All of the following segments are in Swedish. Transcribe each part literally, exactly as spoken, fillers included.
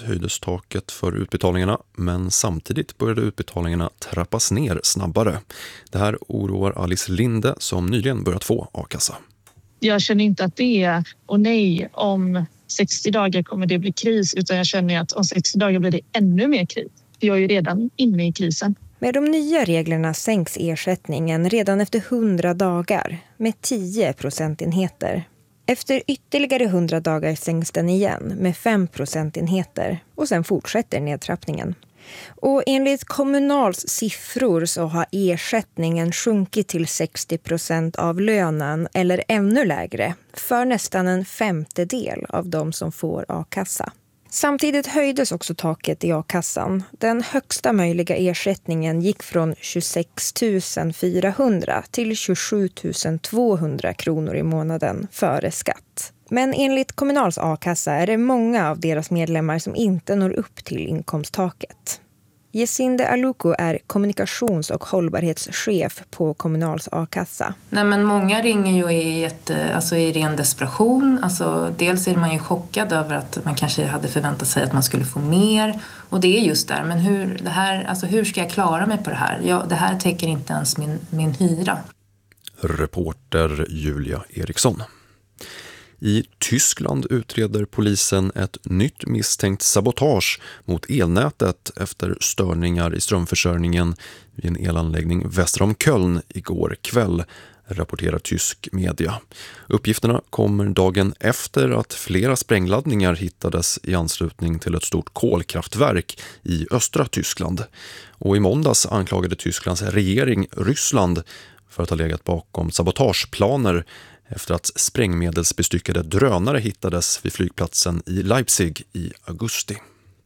höjdes taket för utbetalningarna, men samtidigt började utbetalningarna trappas ner snabbare. Det här oroar Alice Linde som nyligen börjat få a-kassa. Jag känner inte att det är, och nej, om sextio dagar kommer det bli kris, utan jag känner att om sextio dagar blir det ännu mer kris. Jag är ju redan inne i krisen. Med de nya reglerna sänks ersättningen redan efter hundra dagar med tio procentenheter. Efter ytterligare hundra dagar sänks den igen med fem procentenheter och sen fortsätter nedtrappningen. Och enligt Kommunals siffror så har ersättningen sjunkit till sextio procent av lönen eller ännu lägre för nästan en femtedel av de som får a-kassa. Samtidigt höjdes också taket i a-kassan. Den högsta möjliga ersättningen gick från tjugosex tusen fyrahundra till tjugosju tusen tvåhundra kronor i månaden före skatt. Men enligt Kommunals a-kassa är det många av deras medlemmar som inte når upp till inkomsttaket. Jesinde Aluko är kommunikations- och hållbarhetschef på Kommunals a-kassa. Nej, men många ringer ju i, ett, alltså i ren desperation. Alltså, dels är man ju chockad över att man kanske hade förväntat sig att man skulle få mer. Och det är just där. Men hur, det här, alltså, hur ska jag klara mig på det här? Ja, det här täcker inte ens min, min hyra. Reporter Julia Eriksson. I Tyskland utreder polisen ett nytt misstänkt sabotage mot elnätet efter störningar i strömförsörjningen vid en elanläggning väster om Köln igår kväll, rapporterar tysk media. Uppgifterna kommer dagen efter att flera sprängladdningar hittades i anslutning till ett stort kolkraftverk i östra Tyskland. Och i måndags anklagade Tysklands regering Ryssland för att ha legat bakom sabotageplaner efter att sprängmedelsbestyckade drönare hittades vid flygplatsen i Leipzig i augusti.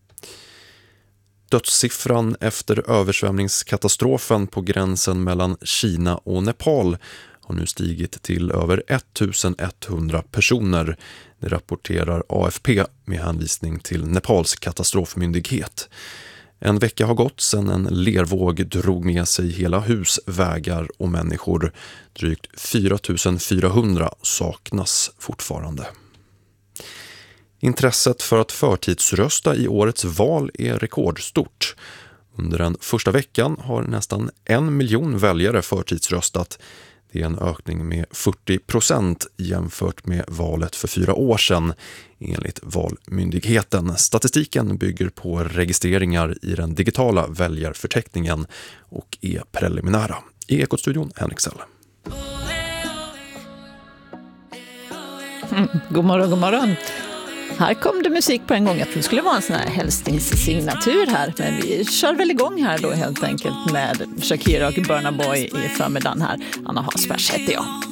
Dödssiffran efter översvämningskatastrofen på gränsen mellan Kina och Nepal har nu stigit till över ettusenetthundra personer. Det rapporterar A F P med hänvisning till Nepals katastrofmyndighet. En vecka har gått sedan en lervåg drog med sig hela hus, vägar och människor. Drygt fyra tusen fyrahundra saknas fortfarande. Intresset för att förtidsrösta i årets val är rekordstort. Under den första veckan har nästan en miljon väljare förtidsröstat. Det är en ökning med fyrtio procent jämfört med valet för fyra år sedan, enligt Valmyndigheten. Statistiken bygger på registreringar i den digitala väljarförteckningen och är preliminära. I Ekot-studion Henrik Sell. Mm, god morgon, god morgon. Här kom det musik på en gång. Jag tror det skulle vara en sån här hälsningssignatur här. Men vi kör väl igång här då helt enkelt med Shakira och Burna Boy i förmiddagen här. Anna Hasbergs heter jag.